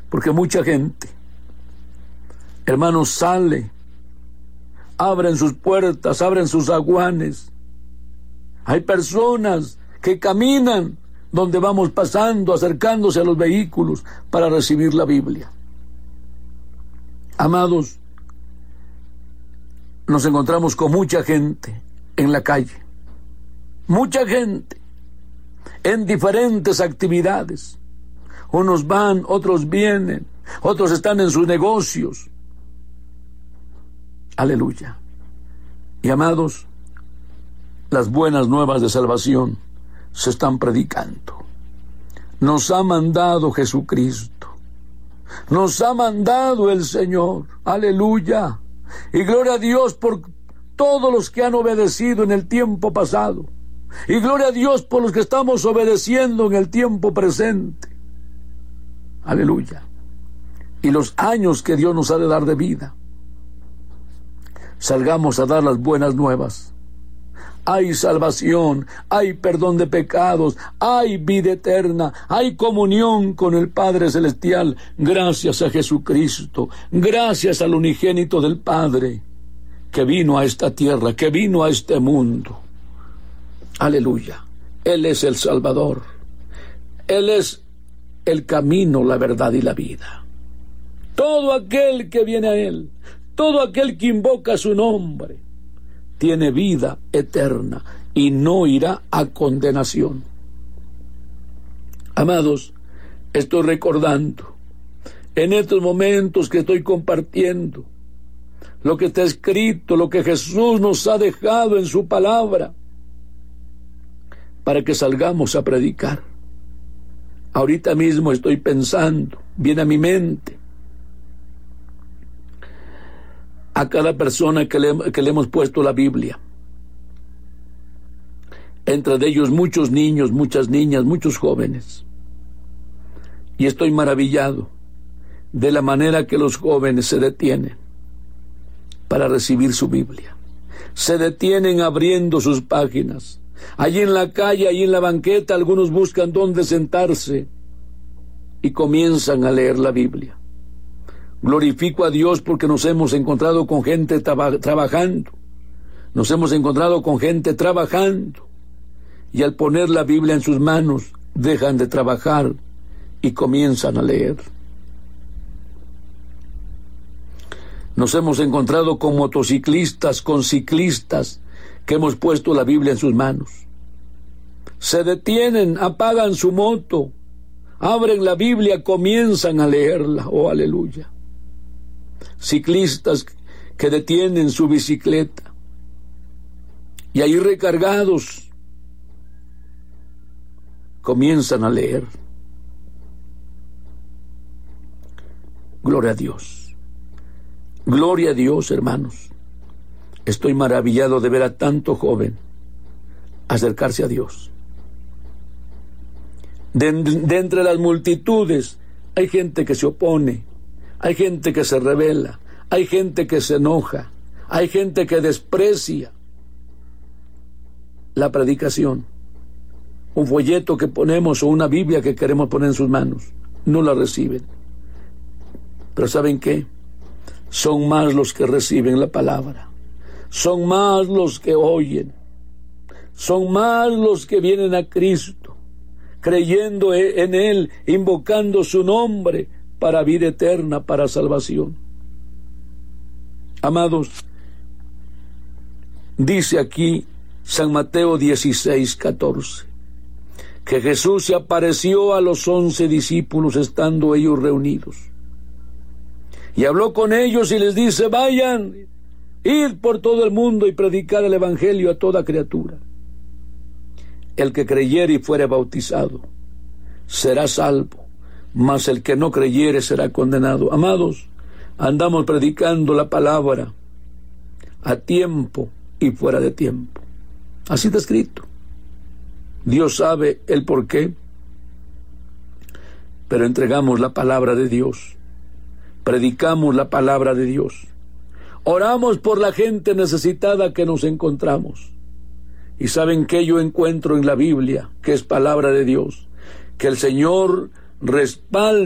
Porque mucha gente, hermanos, sale, abren sus puertas, abren sus zaguanes. Hay personas que caminan donde vamos pasando, acercándose a los vehículos para recibir la Biblia. Amados, nos encontramos con mucha gente en la calle, mucha gente en diferentes actividades. Unos van, otros vienen, otros están en sus negocios. Aleluya. Y amados, las buenas nuevas de salvación se están predicando. Nos ha mandado Jesucristo. Nos ha mandado el Señor. Aleluya. Y gloria a Dios por todos los que han obedecido en el tiempo pasado. Y gloria a Dios por los que estamos obedeciendo en el tiempo presente. Aleluya. Y los años que Dios nos ha de dar de vida. Salgamos a dar las buenas nuevas. Hay salvación, hay perdón de pecados, hay vida eterna, hay comunión con el Padre Celestial, gracias a Jesucristo, gracias al unigénito del Padre, que vino a esta tierra, que vino a este mundo. Aleluya. Él es el Salvador. Él es el camino, la verdad y la vida. Todo aquel que viene a Él, todo aquel que invoca su nombre, tiene vida eterna y no irá a condenación. Amados, estoy recordando en estos momentos que estoy compartiendo lo que está escrito, lo que Jesús nos ha dejado en su palabra, para que salgamos a predicar. Ahorita mismo estoy pensando, viene a mi mente, a cada persona que le hemos puesto la Biblia. Entre de ellos muchos niños, muchas niñas, muchos jóvenes. Y estoy maravillado de la manera que los jóvenes se detienen para recibir su Biblia. Se detienen abriendo sus páginas. Allí en la calle, allí en la banqueta, algunos buscan dónde sentarse y comienzan a leer la Biblia. Glorifico a Dios porque nos hemos encontrado con gente trabajando. Nos hemos encontrado con gente trabajando. Y al poner la Biblia en sus manos, dejan de trabajar y comienzan a leer. Nos hemos encontrado con motociclistas, con ciclistas, que hemos puesto la Biblia en sus manos. Se detienen, apagan su moto, abren la Biblia, comienzan a leerla. Oh, aleluya. Ciclistas que detienen su bicicleta y ahí recargados comienzan a leer. Gloria a Dios. Gloria a Dios, hermanos. Estoy maravillado de ver a tanto joven acercarse a Dios. De entre las multitudes hay gente que se opone, hay gente que se rebela, hay gente que se enoja, hay gente que desprecia la predicación. Un folleto que ponemos o una Biblia que queremos poner en sus manos, no la reciben. Pero ¿saben qué? Son más los que reciben la palabra. Son más los que oyen. Son más los que vienen a Cristo, creyendo en Él, invocando su nombre para vida eterna, para salvación. Amados, dice aquí San Mateo 16:14, que Jesús se apareció a los 11 discípulos estando ellos reunidos. Y habló con ellos y les dice: vayan, id por todo el mundo y predicad el evangelio a toda criatura. El que creyere y fuere bautizado será salvo, mas el que no creyere será condenado. Amados, andamos predicando la palabra a tiempo y fuera de tiempo. Así está escrito. Dios sabe el porqué, pero entregamos la palabra de Dios. Predicamos la palabra de Dios. Oramos por la gente necesitada que nos encontramos. Y ¿saben qué yo encuentro en la Biblia? Que es palabra de Dios. Que el Señor respalde